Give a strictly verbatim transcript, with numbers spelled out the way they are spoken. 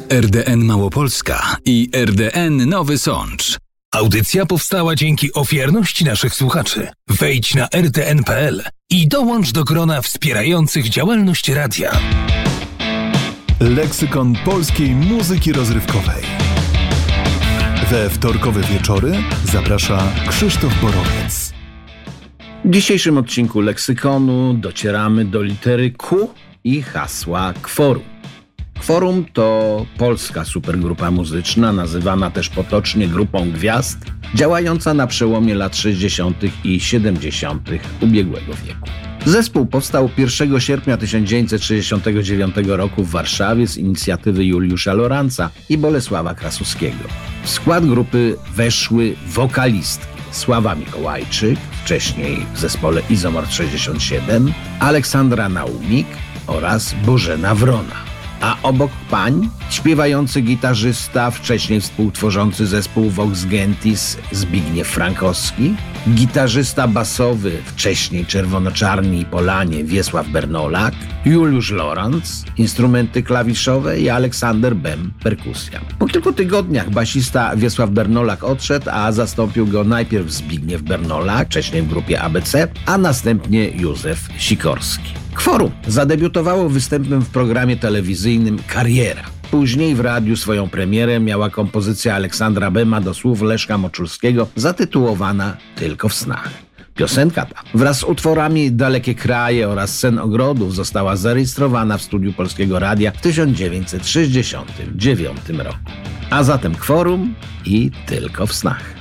R D N Małopolska i R D N Nowy Sącz. Audycja powstała dzięki ofiarności naszych słuchaczy. Wejdź na r d n kropka p l i dołącz do grona wspierających działalność radia. Leksykon polskiej muzyki rozrywkowej. We wtorkowe wieczory zaprasza Krzysztof Borowiec. W dzisiejszym odcinku Leksykonu docieramy do litery Q i hasła kworum. Kworum to polska supergrupa muzyczna, nazywana też potocznie grupą gwiazd, działająca na przełomie lat sześćdziesiątych i siedemdziesiątych ubiegłego wieku. Zespół powstał pierwszego sierpnia tysiąc dziewięćset sześćdziesiątego dziewiątego roku w Warszawie z inicjatywy Juliusza Loranca i Bolesława Krasuskiego. W skład grupy weszły wokalistki Sława Mikołajczyk, wcześniej w zespole Izomord sześćdziesiąt siedem, Aleksandra Naumik oraz Bożena Wrona. A obok pań śpiewający gitarzysta, wcześniej współtworzący zespół Vox Gentis Zbigniew Frankowski, gitarzysta basowy, wcześniej Czerwonoczarni i Polanie Wiesław Bernolak, Juliusz Lorenz, instrumenty klawiszowe i Aleksander Bem, perkusja. Po kilku tygodniach basista Wiesław Bernolak odszedł, a zastąpił go najpierw Zbigniew Bernolak, wcześniej w grupie A B C, a następnie Józef Sikorski. Kworum zadebiutowało występem w programie telewizyjnym Kariera. Później w radiu swoją premierę miała kompozycja Aleksandra Bema do słów Leszka Moczulskiego zatytułowana Tylko w snach. Piosenka ta wraz z utworami Dalekie kraje oraz Sen ogrodów została zarejestrowana w studiu Polskiego Radia w tysiąc dziewięćset sześćdziesiątym dziewiątym roku. A zatem Kworum i Tylko w snach.